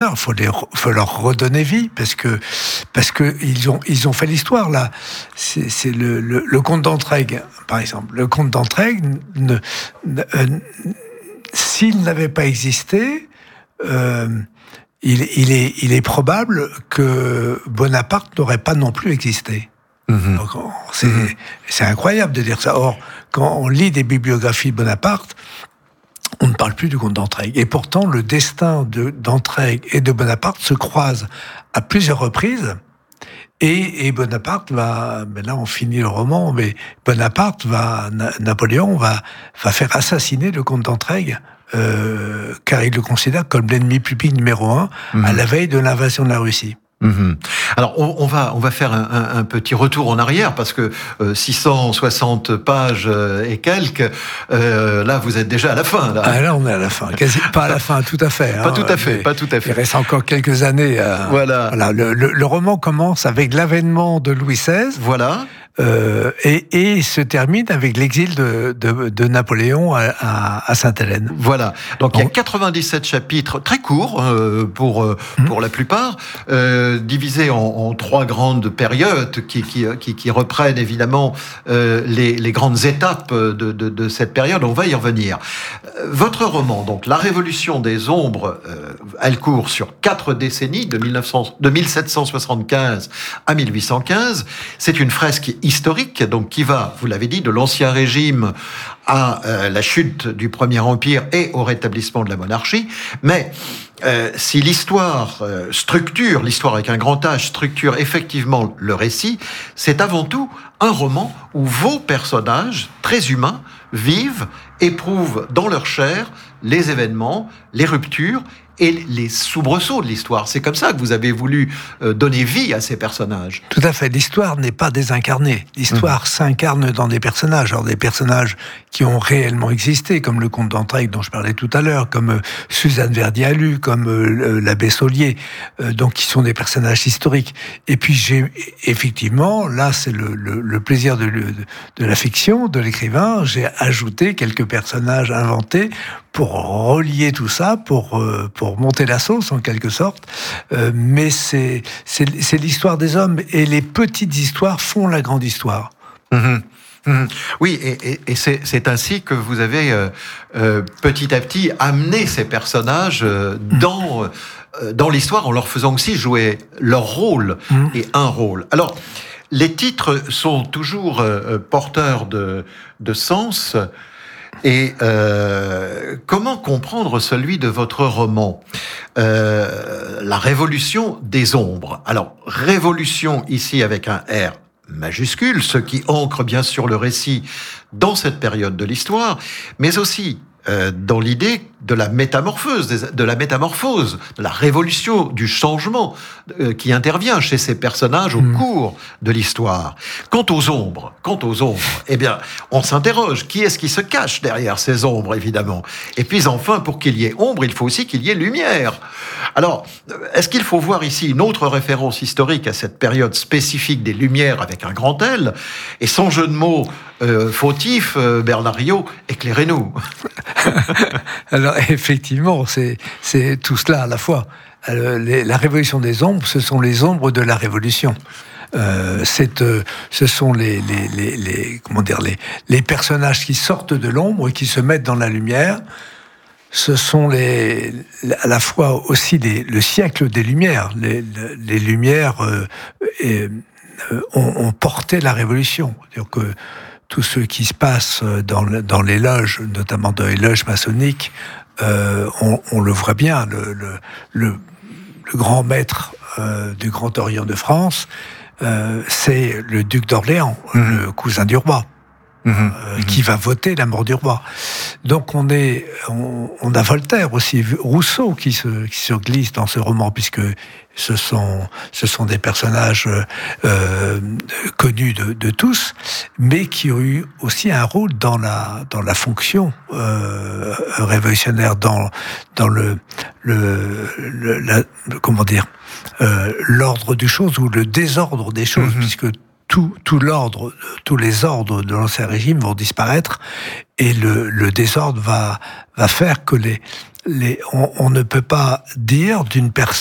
l'honneur, faut leur redonner vie parce que ils ont fait l'histoire là. C'est le comte d'Entraigues, par exemple. Le comte d'Entraigues, s'il n'avait pas existé, il est probable que Bonaparte n'aurait pas non plus existé. Donc, c'est incroyable de dire ça. Or, quand on lit des bibliographies de Bonaparte, on ne parle plus du comte d'Entraigues. Et pourtant, le destin d'Entraigues et de Bonaparte se croise à plusieurs reprises. Et Bonaparte va, mais là on finit le roman, mais Napoléon va faire assassiner le comte d'Entraigues, car il le considère comme l'ennemi public numéro 1 à la veille de l'invasion de la Russie. Alors on va faire un petit retour en arrière parce que 660 pages et quelques, là vous êtes déjà à la fin. Là on est à la fin, pas à la fin, tout à fait. Pas tout à fait. Il reste encore quelques années. Voilà. Le roman commence avec l'avènement de Louis XVI. Voilà. Et se termine avec l'exil de Napoléon à Sainte-Hélène. Voilà. Donc il y a 97 chapitres, très courts pour la plupart, divisés en trois grandes périodes qui reprennent évidemment les grandes étapes de cette période. On va y revenir. Votre roman, donc La Révolution des Ombres, elle court sur 4 décennies, de 1775 à 1815. C'est une fresque historique, donc qui va, vous l'avez dit, de l'Ancien Régime à la chute du Premier Empire et au rétablissement de la monarchie. Mais si l'histoire l'histoire avec un grand H structure effectivement le récit, c'est avant tout un roman où vos personnages, très humains, vivent, éprouvent dans leur chair les événements, les ruptures et les soubresauts de l'histoire. C'est comme ça que vous avez voulu donner vie à ces personnages. Tout à fait. L'histoire n'est pas désincarnée. L'histoire s'incarne dans des personnages. Alors des personnages qui ont réellement existé, comme le comte d'Entraigues dont je parlais tout à l'heure, comme Suzanne Verdialu, comme l'abbé Solier, donc qui sont des personnages historiques. Et puis effectivement, là c'est le plaisir de la fiction, de l'écrivain, j'ai ajouté quelques personnages inventés pour relier tout ça, pour monter la sauce en quelque sorte, mais c'est l'histoire des hommes, et les petites histoires font la grande histoire. Oui, et c'est ainsi que vous avez petit à petit amené ces personnages dans l'histoire, en leur faisant aussi jouer leur rôle, et un rôle. Alors, les titres sont toujours porteurs de sens. Et comment comprendre celui de votre roman, La Révolution des Ombres? Alors, révolution ici avec un R majuscule, ce qui ancre bien sûr le récit dans cette période de l'histoire, mais aussi dans l'idée de la métamorphose, de la révolution, du changement qui intervient chez ces personnages au cours de l'histoire. Quant aux ombres, eh bien, on s'interroge, qui est-ce qui se cache derrière ces ombres, évidemment? Et puis enfin, pour qu'il y ait ombre, il faut aussi qu'il y ait lumière. Alors, est-ce qu'il faut voir ici une autre référence historique à cette période spécifique des Lumières avec un grand L? Et sans jeu de mots fautif, Bernard Riot, éclairez-nous. Alors effectivement, c'est tout cela à la fois. La révolution des ombres, ce sont les ombres de la révolution. Ce sont les personnages qui sortent de l'ombre et qui se mettent dans la lumière. Ce sont à la fois aussi le siècle des Lumières. Les Lumières ont porté la révolution. C'est-à-dire que tout ce qui se passe dans les loges, notamment dans les loges maçonniques, on le voit bien. Le grand maître du Grand Orient de France, c'est le duc d'Orléans, le cousin du roi. Qui va voter la mort du roi. Donc on a Voltaire aussi, Rousseau qui se glisse dans ce roman, puisque ce sont des personnages connus de tous, mais qui ont eu aussi un rôle dans la fonction révolutionnaire, dans l'ordre des choses ou le désordre des choses, puisque tous les ordres de l'Ancien Régime vont disparaître, et le désordre va faire que on ne peut pas dire d'une personne